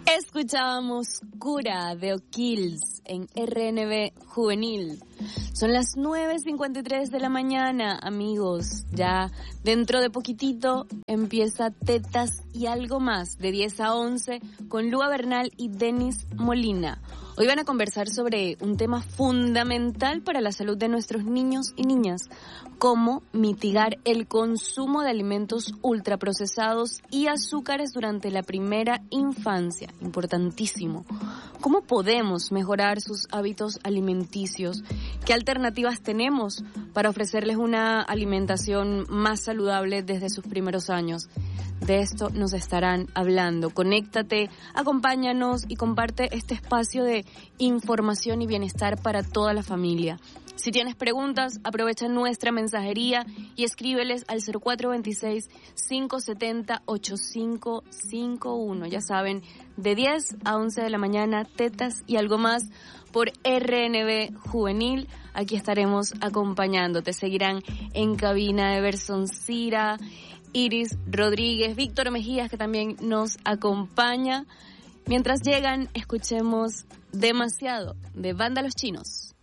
Escuchábamos Cura de O'Kills en RNB Juvenil. Son las 9:53 de la mañana, amigos. Ya dentro de poquitito empieza Tetas y Algo Más, de 10 a 11, con Lua Bernal y Denis Molina. Hoy van a conversar sobre un tema fundamental para la salud de nuestros niños y niñas: cómo mitigar el consumo de alimentos ultraprocesados y azúcares durante la primera infancia. Importantísimo. ¿Cómo podemos mejorar sus hábitos alimenticios? ¿Qué alternativas tenemos para ofrecerles una alimentación más saludable desde sus primeros años? De esto nos estarán hablando. Conéctate, acompáñanos y comparte este espacio de información y bienestar para toda la familia. Si tienes preguntas, aprovecha nuestra mensajería y escríbeles al 0426-570-8551. Ya saben, de 10 a 11 de la mañana, Tetas y Algo Más por RNB Juvenil. Aquí estaremos acompañándote. Seguirán en cabina Everson Cira, Iris Rodríguez, Víctor Mejías, que también nos acompaña. Mientras llegan, escuchemos Demasiado, de Banda Los Chinos.